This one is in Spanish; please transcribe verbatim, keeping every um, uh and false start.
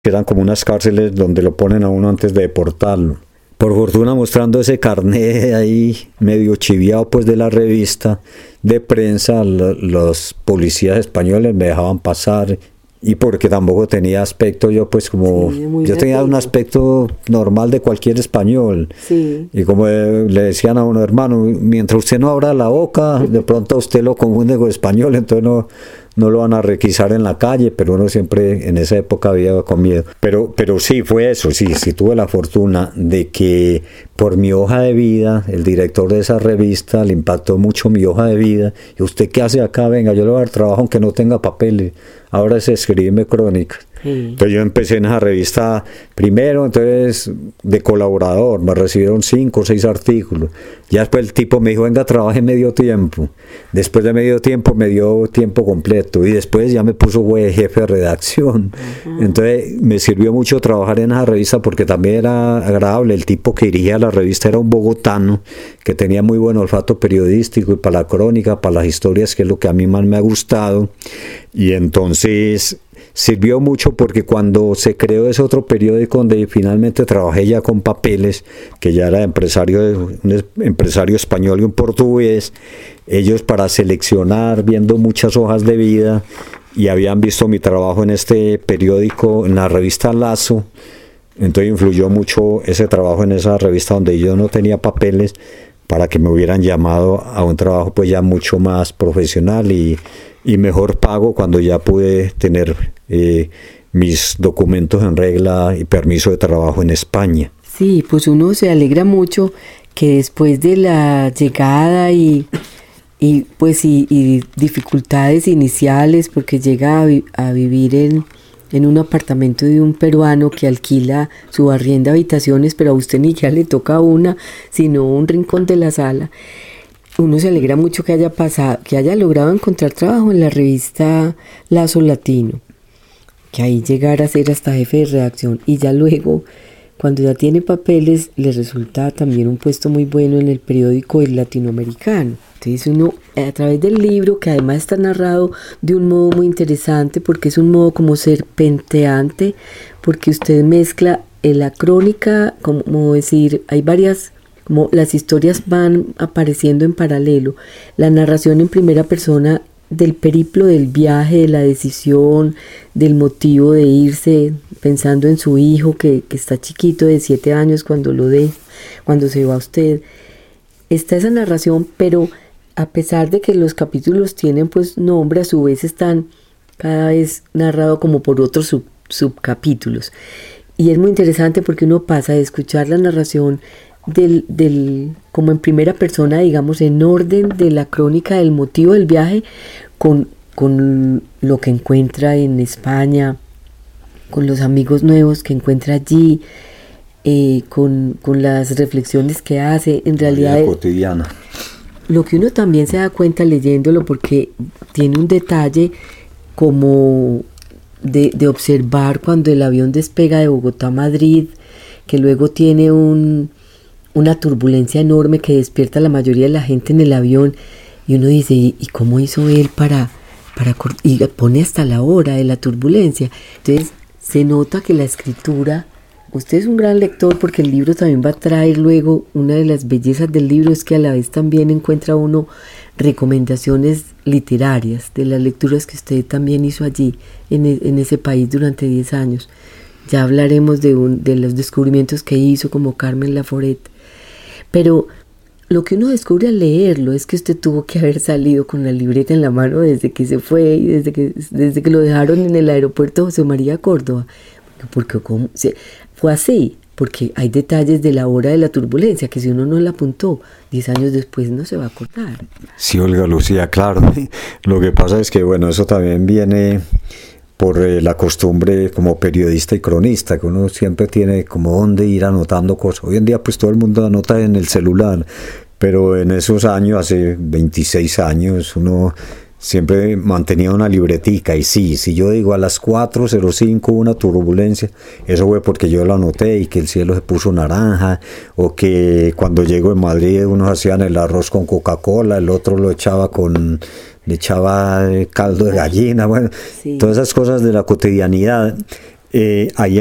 eran como unas cárceles donde lo ponen a uno antes de deportarlo. Por fortuna, mostrando ese carnet ahí medio chiviado pues de la revista de prensa, lo, los policías españoles me dejaban pasar, y porque tampoco tenía aspecto yo pues como, sí, yo tenía nativo. un aspecto normal de cualquier español, sí. y como eh, le decían a uno, hermano, mientras usted no abra la boca, de pronto usted lo confunde con español, entonces no, no lo van a requisar en la calle, pero uno siempre en esa época había con miedo. Pero, pero sí, fue eso, sí, sí tuve la fortuna de que por mi hoja de vida, el director de esa revista le impactó mucho mi hoja de vida. ¿Y usted qué hace acá? Venga, yo le voy a dar trabajo aunque no tenga papeles. Ahora es escribirme crónicas. Sí. Entonces yo empecé en esa revista primero, entonces de colaborador, me recibieron cinco o seis artículos. Ya después el tipo me dijo, venga, trabaje medio tiempo. Después de medio tiempo me dio tiempo completo, y después ya me puso güey, jefe de redacción. Uh-huh. Entonces me sirvió mucho trabajar en esa revista porque también era agradable. El tipo que dirigía la revista era un bogotano que tenía muy buen olfato periodístico, y para la crónica, para las historias, que es lo que a mí más me ha gustado. Y entonces sirvió mucho porque cuando se creó ese otro periódico donde finalmente trabajé ya con papeles, que ya era empresario, un empresario español y un portugués, ellos para seleccionar, viendo muchas hojas de vida, y habían visto mi trabajo en este periódico, en la revista Lazo, entonces influyó mucho ese trabajo en esa revista donde yo no tenía papeles, para que me hubieran llamado a un trabajo pues ya mucho más profesional y, y mejor pago, cuando ya pude tener eh, mis documentos en regla y permiso de trabajo en España. Sí, pues uno se alegra mucho que después de la llegada y, y pues y, y dificultades iniciales, porque llega a, vi, a vivir en, en un apartamento de un peruano que alquila su arrienda habitaciones, pero a usted ni ya le toca una, sino un rincón de la sala. Uno se alegra mucho que haya pasado, que haya logrado encontrar trabajo en la revista Lazo Latino, que ahí llegara a ser hasta jefe de redacción, y ya luego, cuando ya tiene papeles, le resulta también un puesto muy bueno en el periódico El Latinoamericano. Entonces uno, a través del libro, que además está narrado de un modo muy interesante, porque es un modo como serpenteante, porque usted mezcla en la crónica, como decir, hay varias, como las historias van apareciendo en paralelo, la narración en primera persona del periplo del viaje, de la decisión, del motivo de irse, pensando en su hijo que, que está chiquito de siete años cuando lo de, cuando se va usted. Está esa narración, pero a pesar de que los capítulos tienen pues nombre, a su vez están cada vez narrados como por otros sub, subcapítulos. Y es muy interesante porque uno pasa de escuchar la narración del, del, como en primera persona, digamos, en orden de la crónica del motivo del viaje, con, con lo que encuentra en España, con los amigos nuevos que encuentra allí, eh, con, con las reflexiones que hace, en realidad la cotidiana. Lo que uno también se da cuenta leyéndolo, porque tiene un detalle como de, de observar cuando el avión despega de Bogotá a Madrid, que luego tiene un, una turbulencia enorme que despierta a la mayoría de la gente en el avión, y uno dice, ¿y, y cómo hizo él para, para... y pone hasta la hora de la turbulencia? Entonces se nota que la escritura... Usted es un gran lector, porque el libro también va a traer luego, una de las bellezas del libro es que a la vez también encuentra uno recomendaciones literarias de las lecturas que usted también hizo allí en, en ese país durante diez años. Ya hablaremos de, un, de los descubrimientos que hizo, como Carmen Laforet. Pero lo que uno descubre al leerlo es que usted tuvo que haber salido con la libreta en la mano desde que se fue y desde que, desde que lo dejaron en el aeropuerto José María Córdoba. Porque como, fue así, porque hay detalles de la hora de la turbulencia que si uno no la apuntó diez años después no se va a acordar. Sí, Olga Lucía, claro. Lo que pasa es que, bueno, eso también viene por eh, la costumbre como periodista y cronista, que uno siempre tiene como dónde ir anotando cosas. Hoy en día pues todo el mundo anota en el celular, pero en esos años, hace veintiséis años, uno siempre mantenía una libretica, y sí, si yo digo a las cuatro cero cinco una turbulencia, eso fue porque yo lo anoté, y que el cielo se puso naranja, o que cuando llego en Madrid unos hacían el arroz con Coca-Cola, el otro lo echaba con, le echaba caldo de gallina, bueno, sí. Todas esas cosas de la cotidianidad. eh, ahí